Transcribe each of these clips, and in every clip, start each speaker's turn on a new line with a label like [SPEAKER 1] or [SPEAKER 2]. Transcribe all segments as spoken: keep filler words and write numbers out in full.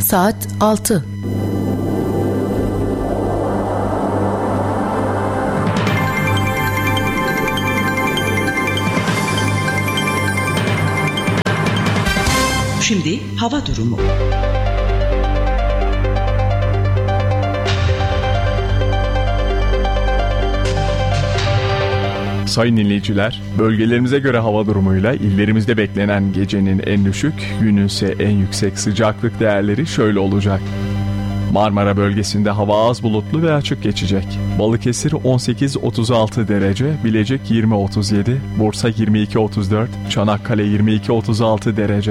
[SPEAKER 1] Saat altı.
[SPEAKER 2] Şimdi hava durumu.
[SPEAKER 3] Sayın dinleyiciler, bölgelerimize göre hava durumuyla illerimizde beklenen gecenin en düşük, günün ise en yüksek sıcaklık değerleri şöyle olacak. Marmara bölgesinde hava az bulutlu ve açık geçecek. Balıkesir on sekiz otuz altı derece, Bilecik yirmi otuz yedi, Bursa yirmi iki otuz dört, Çanakkale yirmi iki otuz altı derece.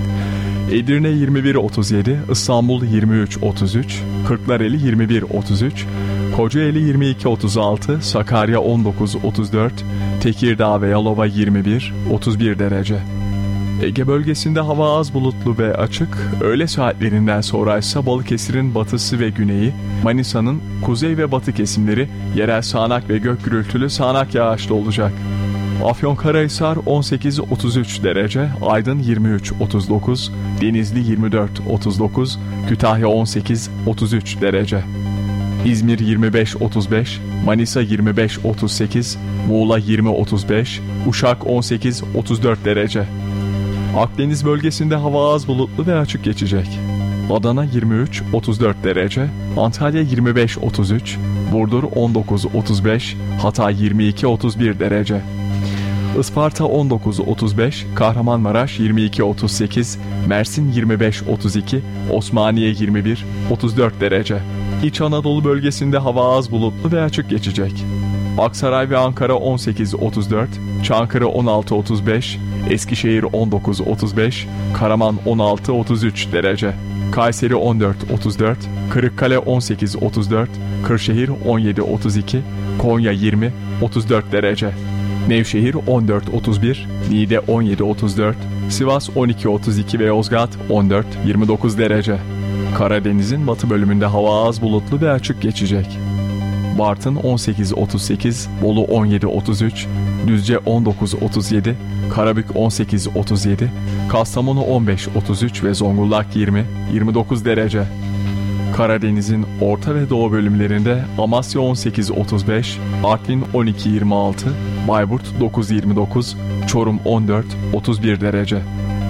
[SPEAKER 3] Edirne yirmi bir otuz yedi, İstanbul yirmi üç otuz üç, Kırklareli yirmi bir otuz üç, Kocaeli yirmi iki otuz altı, Sakarya on dokuz otuz dört, Tekirdağ ve Yalova yirmi bir otuz bir derece. Ege bölgesinde hava az bulutlu ve açık, öğle saatlerinden sonra ise Balıkesir'in batısı ve güneyi, Manisa'nın kuzey ve batı kesimleri yerel sağanak ve gök gürültülü sağanak yağışlı olacak. Afyonkarahisar on sekiz otuz üç derece, Aydın yirmi üç otuz dokuz, Denizli yirmi dört otuz dokuz, Kütahya on sekiz otuz üç derece. İzmir yirmi beş otuz beş, Manisa yirmi beş otuz sekiz, Muğla yirmi otuz beş, Uşak on sekiz otuz dört derece. Akdeniz bölgesinde hava az bulutlu ve açık geçecek. Adana yirmi üç otuz dört derece, Antalya yirmi beş otuz üç, Burdur on dokuz otuz beş, Hatay yirmi iki otuz bir derece. Isparta on dokuz otuz beş, Kahramanmaraş yirmi iki otuz sekiz, Mersin yirmi beş otuz iki, Osmaniye yirmi bir otuz dört derece. İç Anadolu bölgesinde hava az bulutlu ve açık geçecek. Aksaray ve Ankara on sekiz otuz dört, Çankırı on altı otuz beş, Eskişehir on dokuz otuz beş, Karaman on altı otuz üç derece. Kayseri on dört otuz dört, Kırıkkale on sekiz otuz dört, Kırşehir on yedi otuz iki, Konya yirmi otuz dört derece. Nevşehir on dört otuz bir, Niğde on yedi otuz dört, Sivas on iki otuz iki ve Yozgat on dört yirmi dokuz derece. Karadeniz'in batı bölümünde hava az bulutlu ve açık geçecek. Bartın on sekiz otuz sekiz, Bolu on yedi otuz üç, Düzce on dokuz otuz yedi, Karabük on sekiz otuz yedi, Kastamonu on beş otuz üç ve Zonguldak yirmi yirmi dokuz derece. Karadeniz'in orta ve doğu bölümlerinde Amasya on sekiz otuz beş, Artvin on iki yirmi altı, Bayburt dokuz yirmi dokuz, Çorum on dört otuz bir derece.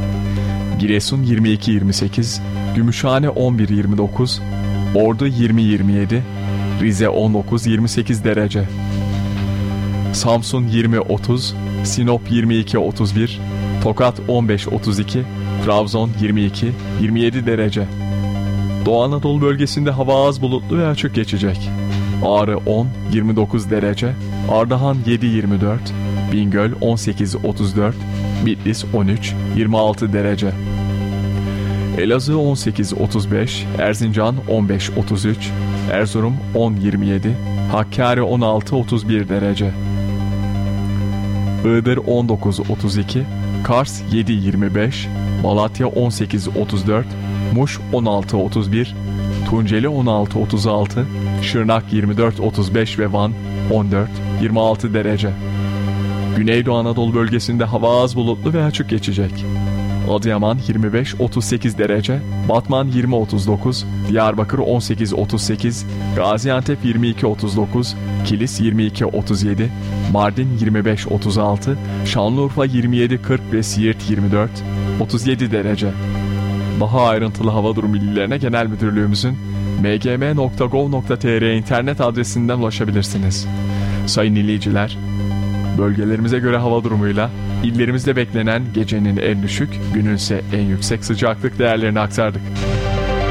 [SPEAKER 3] Giresun yirmi iki yirmi sekiz, Gümüşhane on bir yirmi dokuz, Ordu yirmi yirmi yedi, Rize on dokuz yirmi sekiz derece. Samsun yirmi otuz, Sinop yirmi iki otuz bir, Tokat on beş otuz iki, Trabzon yirmi iki yirmi yedi derece. Doğu Anadolu bölgesinde hava az bulutlu ve açık geçecek. Ağrı on yirmi dokuz derece, Ardahan yedi yirmi dört, Bingöl on sekiz otuz dört, Bitlis on üç yirmi altı derece. Elazığ on sekiz otuz beş, Erzincan on beş otuz üç, Erzurum on yirmi yedi, Hakkari on altı otuz bir derece. Iğdır on dokuz otuz iki, Kars yedi yirmi beş, Malatya on sekiz otuz dört, Muş on altı otuz bir, Tunceli on altı otuz altı, Şırnak yirmi dört otuz beş ve Van on dört yirmi altı derece. Güneydoğu Anadolu bölgesinde hava az bulutlu ve açık geçecek. Adıyaman yirmi beş otuz sekiz derece, Batman yirmi otuz dokuz, Diyarbakır on sekiz otuz sekiz, Gaziantep yirmi iki otuz dokuz, Kilis yirmi iki otuz yedi, Mardin yirmi beş otuz altı, Şanlıurfa yirmi yedi kırk ve Siirt yirmi dört otuz yedi derece. Daha ayrıntılı hava durumu bilgilerine Genel Müdürlüğümüzün m g m nokta gov nokta t r internet adresinden ulaşabilirsiniz. Sayın dinleyiciler, bölgelerimize göre hava durumuyla illerimizde beklenen gecenin en düşük, günün ise en yüksek sıcaklık değerlerini aktardık.